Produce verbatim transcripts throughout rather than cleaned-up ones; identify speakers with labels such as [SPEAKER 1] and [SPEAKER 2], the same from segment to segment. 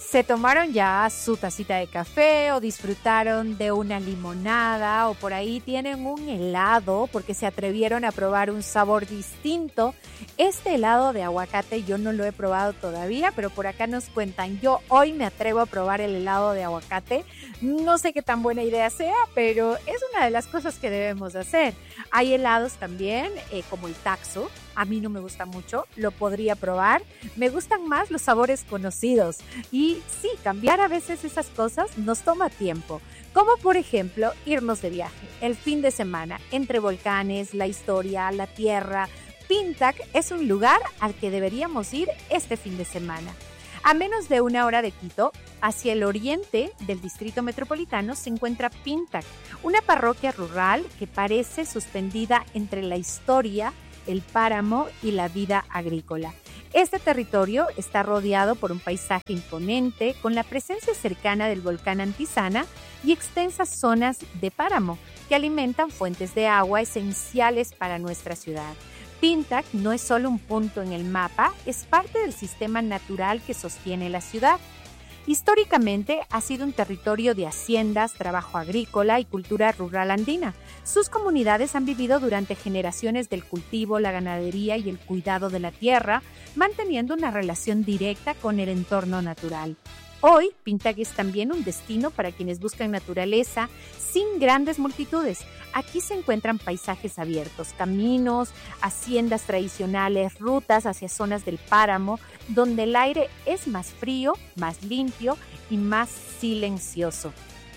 [SPEAKER 1] ¿Se tomaron ya su tacita de café o disfrutaron de una limonada o por ahí tienen un helado porque se atrevieron a probar un sabor distinto? Este helado de aguacate yo no lo he probado todavía, pero por acá nos cuentan. Yo hoy me atrevo a probar el helado de aguacate. No sé qué tan buena idea sea, pero es una de las cosas que debemos hacer. Hay helados también, eh, como el Taxo. A mí no me gusta mucho, lo podría probar. Me gustan más los sabores conocidos. Y sí, cambiar a veces esas cosas nos toma tiempo. Como por ejemplo, irnos de viaje el fin de semana entre volcanes, la historia, la tierra. Pintac es un lugar al que deberíamos ir este fin de semana. A menos de una hora de Quito, hacia el oriente del distrito metropolitano, se encuentra Pintac, una parroquia rural que parece suspendida entre la historia, el páramo y la vida agrícola. Este territorio está rodeado por un paisaje imponente, con la presencia cercana del volcán Antisana y extensas zonas de páramo que alimentan fuentes de agua esenciales para nuestra ciudad. Pintac no es solo un punto en el mapa, es parte del sistema natural que sostiene la ciudad. Históricamente ha sido un territorio de haciendas, trabajo agrícola y cultura rural andina. Sus comunidades han vivido durante generaciones del cultivo, la ganadería y el cuidado de la tierra, manteniendo una relación directa con el entorno natural. Hoy, Pintac es también un destino para quienes buscan naturaleza sin grandes multitudes. Aquí se encuentran paisajes abiertos, caminos, haciendas tradicionales, rutas hacia zonas del páramo, donde el aire es más frío, más limpio y más silencioso.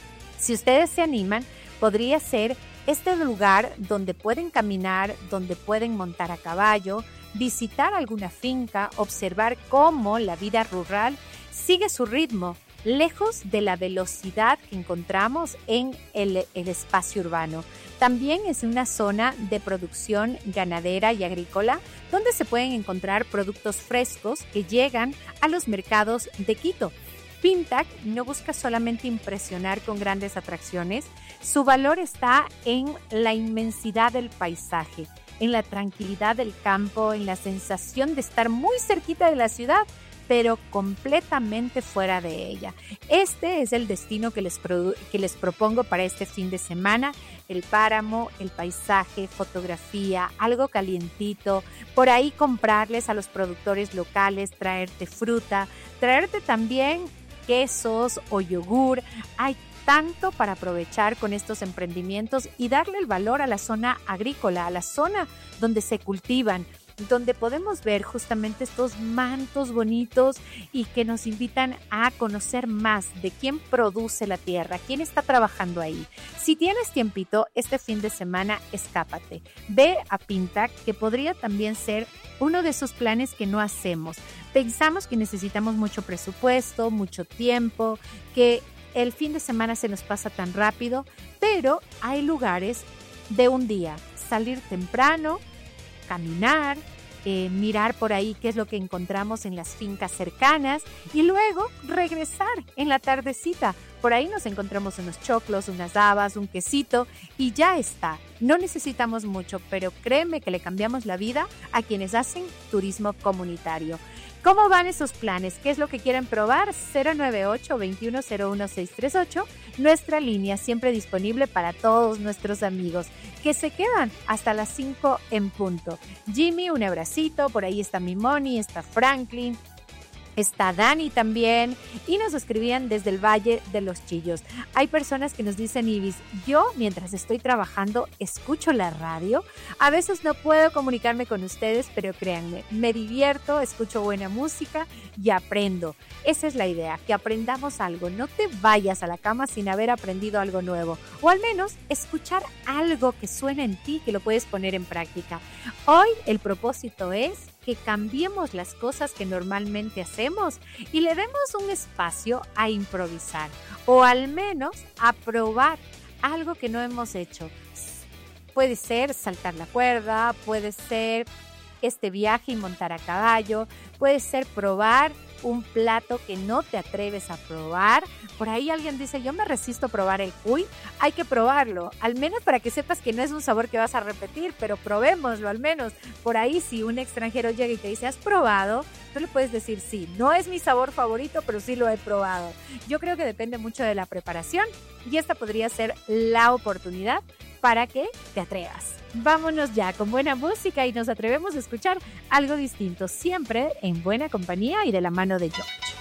[SPEAKER 1] Si ustedes se animan, podría ser este lugar donde pueden caminar, donde pueden montar a caballo, visitar alguna finca, observar cómo la vida rural sigue su ritmo, lejos de la velocidad que encontramos en el, el espacio urbano. También es una zona de producción ganadera y agrícola donde se pueden encontrar productos frescos que llegan a los mercados de Quito. Pintac no busca solamente impresionar con grandes atracciones, su valor está en la inmensidad del paisaje, en la tranquilidad del campo, en la sensación de estar muy cerquita de la ciudad, pero completamente fuera de ella. Este es el destino que les, produ- que les propongo para este fin de semana. El páramo, el paisaje, fotografía, algo calientito. Por ahí comprarles a los productores locales, traerte fruta, traerte también quesos o yogur. Hay tanto para aprovechar con estos emprendimientos y darle el valor a la zona agrícola, a la zona donde se cultivan, donde podemos ver justamente estos mantos bonitos y que nos invitan a conocer más de quién produce la tierra, quién está trabajando ahí. Si tienes tiempito, este fin de semana, escápate. Ve a Pintac, que podría también ser uno de esos planes que no hacemos. Pensamos que necesitamos mucho presupuesto, mucho tiempo, que el fin de semana se nos pasa tan rápido, pero hay lugares de un día, salir temprano, caminar, eh, mirar por ahí qué es lo que encontramos en las fincas cercanas y luego regresar en la tardecita. Por ahí nos encontramos unos choclos, unas habas, un quesito y ya está. No necesitamos mucho, pero créeme que le cambiamos la vida a quienes hacen turismo comunitario. ¿Cómo van esos planes? ¿Qué es lo que quieren probar? cero nueve ocho, veintiuno cero uno, seiscientos treinta y ocho, nuestra línea siempre disponible para todos nuestros amigos que se quedan hasta las cinco en punto. Jimmy, un abracito, por ahí está mi Moni, está Franklin, está Dani también y nos escribían desde el Valle de los Chillos. Hay personas que nos dicen, Ibis, yo mientras estoy trabajando escucho la radio. A veces no puedo comunicarme con ustedes, pero créanme, me divierto, escucho buena música y aprendo. Esa es la idea, que aprendamos algo. No te vayas a la cama sin haber aprendido algo nuevo o al menos escuchar algo que suena en ti que lo puedes poner en práctica. Hoy el propósito es que cambiemos las cosas que normalmente hacemos y le demos un espacio a improvisar o al menos a probar algo que no hemos hecho. Puede ser saltar la cuerda, puede ser este viaje y montar a caballo, puede ser probar un plato que no te atreves a probar. Por ahí alguien dice, yo me resisto a probar el cuy. Hay que probarlo, al menos para que sepas que no es un sabor que vas a repetir, pero probémoslo al menos. Por ahí si un extranjero llega y te dice, ¿has probado? Tú le puedes decir, sí, no es mi sabor favorito, pero sí lo he probado. Yo creo que depende mucho de la preparación y esta podría ser la oportunidad para que te atrevas. Vámonos ya con buena música y nos atrevemos a escuchar algo distinto, siempre en buena compañía y de la mano de George.